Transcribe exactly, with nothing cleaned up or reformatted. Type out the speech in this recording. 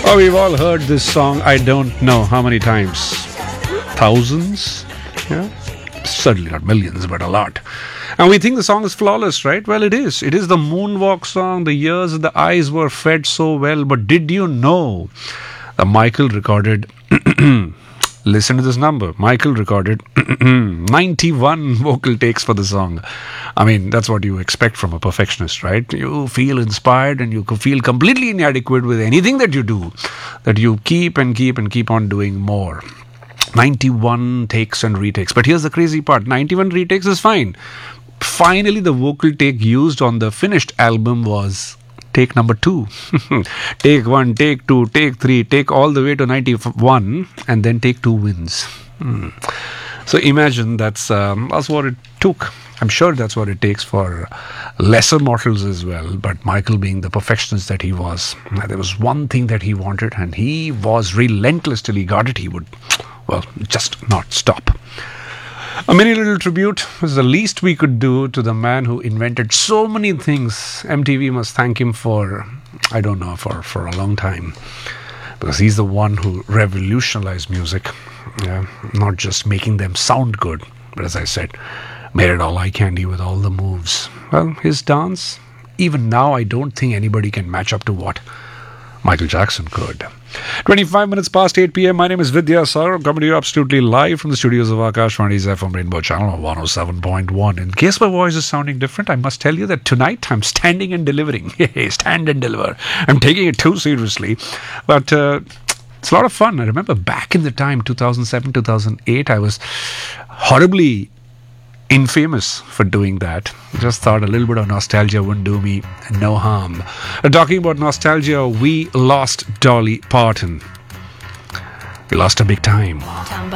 Oh, we've all heard this song, I don't know how many times. Thousands? Yeah. Certainly not millions, but a lot. And we think the song is flawless, right? Well, it is. It is the moonwalk song. The ears and the eyes were fed so well. But did you know that Michael recorded... Listen to this number. Michael recorded ninety-one vocal takes for the song. I mean, that's what you expect from a perfectionist, right? You feel inspired and you feel completely inadequate with anything that you do, that you keep and keep and keep on doing more. ninety-one takes and retakes. But here's the crazy part. ninety-one retakes is fine. Finally, the vocal take used on the finished album was take number two. Take one, take two, take three, take all the way to ninety-one, and then take two wins. Hmm. So imagine that's um, that's what it took. I'm sure that's what it takes for lesser mortals as well. But Michael, being the perfectionist that he was, there was one thing that he wanted, and he was relentless till he got it. He would, well, just not stop. A mini little tribute was the least we could do to the man who invented so many things. M T V must thank him for, I don't know, for, for a long time. Because he's the one who revolutionized music. Yeah, not just making them sound good, but as I said, made it all eye candy with all the moves. Well, his dance, even now, I don't think anybody can match up to what Michael Jackson could. twenty-five minutes past eight p.m. My name is Vidya Sar, coming to you absolutely live from the studios of Akashvani's F M Rainbow Channel one oh seven point one. In case my voice is sounding different, I must tell you that tonight I'm standing and delivering. Stand and deliver. I'm taking it too seriously. But uh, it's a lot of fun. I remember back in the time, two thousand seven, two thousand eight, I was horribly infamous for doing that. Just thought a little bit of nostalgia wouldn't do me no harm. Uh, talking about nostalgia, we lost Dolly Parton. We lost her big time.